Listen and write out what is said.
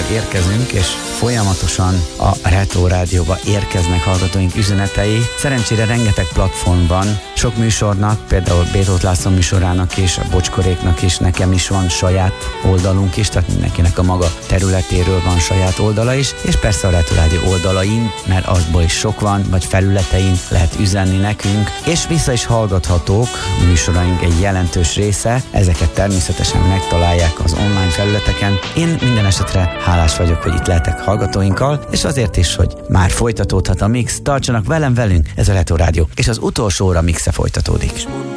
érkezünk, és folyamatosan a Retro Rádióba érkeznek hallgatóink üzenetei. Szerencsére rengeteg platform van, sok műsornak, például Bétót László műsorának is, a Bocskoréknak is, nekem is van saját oldalunk is, tehát mindenkinek a maga területéről van saját oldala is, és persze a Retro Rádió oldalain, mert azból is sok van, vagy felületein lehet üzenni nekünk, és vissza is hallgathatók műsoraink egy jelentős része, ezeket természetesen megtalálják az online felületeken. Én minden esetre hálás vagyok, hogy itt lehetek hallgatóinkkal, és azért is, hogy már folytatódhat a mix, tartsanak velünk, ez a Retro Rádió, és az utolsó óra mixe folytatódik.